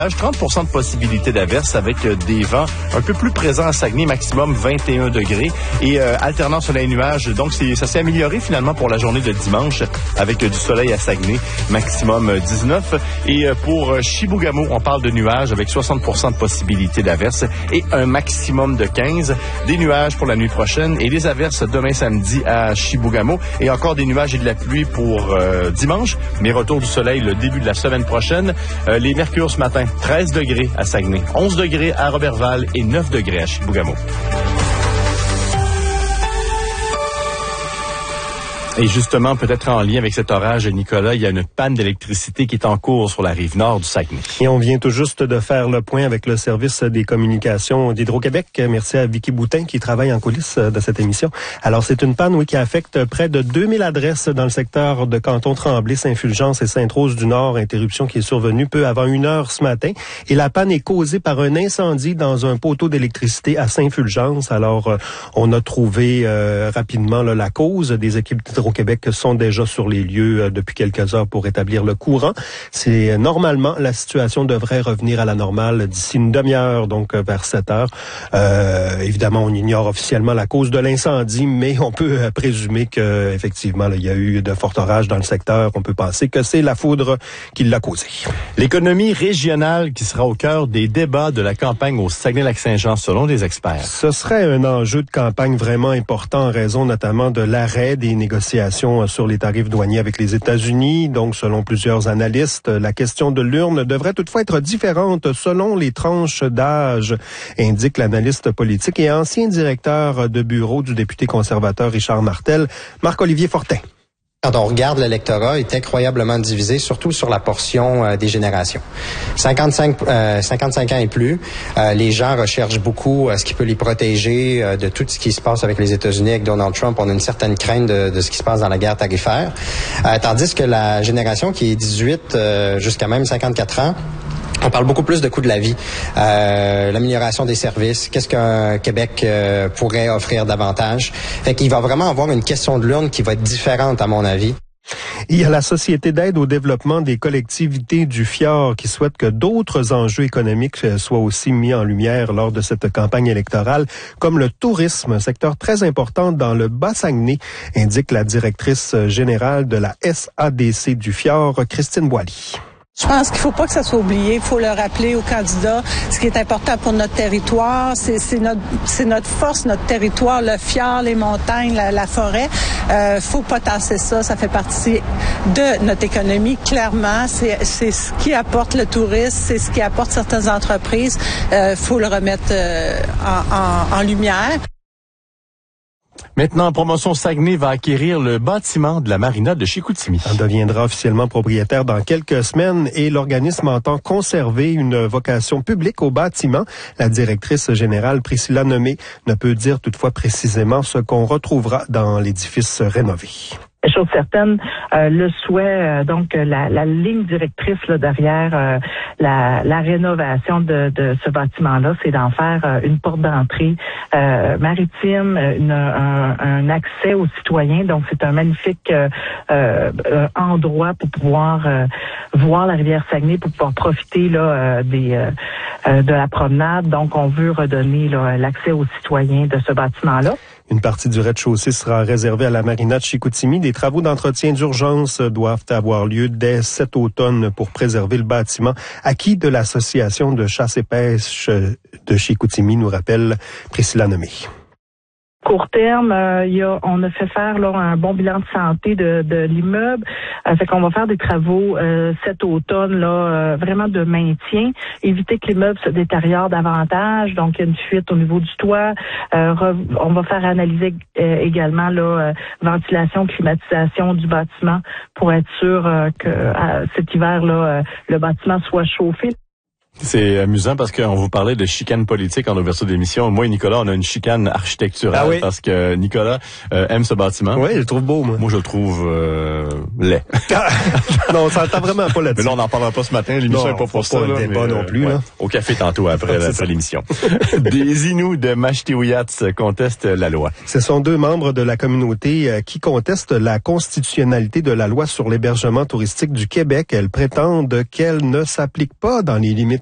30% de possibilité d'averse avec des vents un peu plus présents à Saguenay, maximum 21 degrés et alternant soleil et nuages. Donc, ça s'est amélioré finalement pour la journée de dimanche avec du soleil à Saguenay, maximum 19. Et pour Chibougamau, on parle de nuages avec 60% de possibilité d'averse et un maximum de 15. Des nuages pour la nuit prochaine et des averses demain samedi à Chibougamau et encore des nuages et de la pluie pour dimanche. Mais retour du soleil le début de la semaine prochaine. Les mercures ce matin, 13 degrés à Saguenay, 11 degrés à Roberval et 9 degrés à Chibougamau. Et justement, peut-être en lien avec cet orage, Nicolas, il y a une panne d'électricité qui est en cours sur la rive nord du Saguenay. Et on vient tout juste de faire le point avec le service des communications d'Hydro-Québec. Merci à Vicky Boutin qui travaille en coulisses de cette émission. Alors, c'est une panne, qui affecte près de 2000 adresses dans le secteur de Canton-Tremblay, Saint-Fulgence et Sainte-Rose-du-Nord. Interruption qui est survenue peu avant 1h ce matin. Et la panne est causée par un incendie dans un poteau d'électricité à Saint-Fulgence. Alors, on a trouvé rapidement la cause. Des équipes d'Hydro-Québec sont déjà sur les lieux depuis quelques heures pour établir le courant. C'est normalement, la situation devrait revenir à la normale d'ici une demi-heure, donc vers 7 heures. Évidemment, on ignore officiellement la cause de l'incendie, mais on peut présumer que effectivement, il y a eu de forts orages dans le secteur. On peut penser que c'est la foudre qui l'a causé. L'économie régionale qui sera au cœur des débats de la campagne au Saguenay-Lac-Saint-Jean, selon des experts. Ce serait un enjeu de campagne vraiment important en raison notamment de l'arrêt des négociations sur les tarifs douaniers avec les États-Unis. Donc, selon plusieurs analystes, la question de l'urne devrait toutefois être différente selon les tranches d'âge, indique l'analyste politique et ancien directeur de bureau du député conservateur Richard Martel, Marc-Olivier Fortin. Quand on regarde l'électorat, il est incroyablement divisé, surtout sur la portion des générations. 55 ans et plus, les gens recherchent beaucoup ce qui peut les protéger de tout ce qui se passe avec les États-Unis, avec Donald Trump. On a une certaine crainte de ce qui se passe dans la guerre tarifaire. Tandis que la génération qui est 18 jusqu'à même 54 ans, on parle beaucoup plus de coût de la vie, l'amélioration des services, qu'est-ce qu'un Québec pourrait offrir davantage. Fait qu'il va vraiment avoir une question de l'urne qui va être différente, à mon avis. Il y a la Société d'aide au développement des collectivités du Fjord qui souhaite que d'autres enjeux économiques soient aussi mis en lumière lors de cette campagne électorale, comme le tourisme, un secteur très important dans le Bas-Saguenay, indique la directrice générale de la SADC du Fjord, Christine Boily. Je pense qu'il faut pas que ça soit oublié. Il faut le rappeler aux candidats. Ce qui est important pour notre territoire, c'est notre force, notre territoire, le fjord, les montagnes, la forêt. Faut pas tasser ça. Ça fait partie de notre économie. Clairement, c'est ce qui apporte le tourisme, c'est ce qui apporte certaines entreprises. Faut le remettre en lumière. Maintenant, Promotion Saguenay va acquérir le bâtiment de la marina de Chicoutimi. On deviendra officiellement propriétaire dans quelques semaines et l'organisme entend conserver une vocation publique au bâtiment. La directrice générale Priscilla Nemé ne peut dire toutefois précisément ce qu'on retrouvera dans l'édifice rénové. Chose certaine, le souhait, donc la ligne directrice là, derrière la rénovation de ce bâtiment-là, c'est d'en faire une porte d'entrée maritime, un accès aux citoyens. Donc, c'est un magnifique endroit pour pouvoir voir la rivière Saguenay, pour pouvoir profiter là de la promenade. Donc, on veut redonner là, l'accès aux citoyens de ce bâtiment-là. Une partie du rez-de-chaussée sera réservée à la marina de Chicoutimi. Des travaux d'entretien d'urgence doivent avoir lieu dès cet automne pour préserver le bâtiment acquis de l'Association de chasse et pêche de Chicoutimi, nous rappelle Priscilla Nemé. Court terme, on a fait faire là un bon bilan de santé de l'immeuble. Fait qu'on va faire des travaux cet automne là, vraiment de maintien, éviter que l'immeuble se détériore davantage. Donc il y a une fuite au niveau du toit. On va faire analyser également là ventilation, climatisation du bâtiment pour être sûr que cet hiver là le bâtiment soit chauffé. C'est amusant parce qu'on vous parlait de chicane politique en ouverture d'émission. Moi et Nicolas, on a une chicane architecturale parce que Nicolas aime ce bâtiment. Oui, je le trouve beau, moi. Moi, je le trouve laid. Non, on s'entend vraiment pas là-dessus. Mais là, on n'en parlera pas ce matin. L'émission n'est pas pour ça. Le débat non plus. Ouais. Là. Au café tantôt après l'émission. Des Inuits de Mashtiwiyats contestent la loi. Ce sont 2 membres de la communauté qui contestent la constitutionnalité de la loi sur l'hébergement touristique du Québec. Elles prétendent qu'elle ne s'applique pas dans les limites